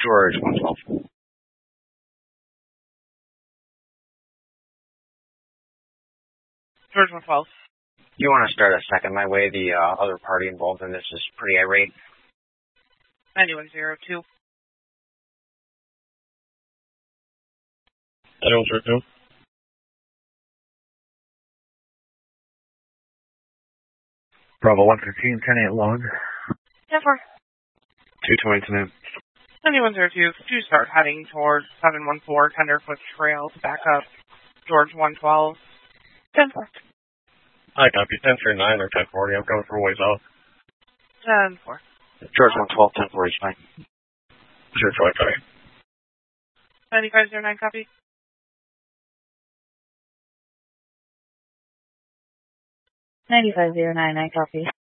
George 112. George 112. You want to start a second my way? The other party involved in this is pretty irate. 9102. 9102. Bravo 115, 10-8 long. 10-4. 220 9102. To start heading towards 714 Tenderfoot Trail to back up George 112. 10-4. I copy. 1039 or 1040. I'm coming from ways off. 10-4. George 112, 10-4 is fine. Sure, try copy. 9509 copy. 9509, I copy.